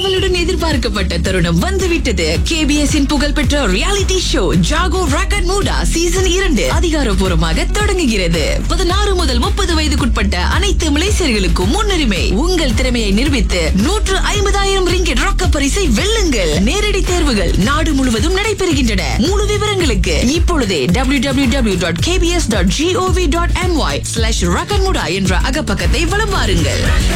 ஆவலுடன் எதிர்பார்க்கப்பட்ட தருணம் வந்துவிட்டது. KBS-இன் புகழ்பெற்ற ரியாலிட்டி ஷோ ஜாகோ ராக்கட் மூடா சீசன் 2 அதிகாரப்பூர்வமாக தொடங்குகிறது. 16 முதல் 30 வயதுக்குட்பட்ட அனைத்து மலேசியர்களுக்கும் முன்னுரிமை. உங்கள் திறமையை நிரூபித்து 150,000 ரிங்கெட் ரொக்க பரிசை வெல்லுங்கள். நேரடி தேர்வுகள் நாடு முழுவதும் நடைபெறுகின்றன. முழு விவரங்களுக்கு இப்பொழுதே www.kbs.gov.my/rocketmuda என்ற அகப்பக்கத்தை வலம் வாருங்கள்.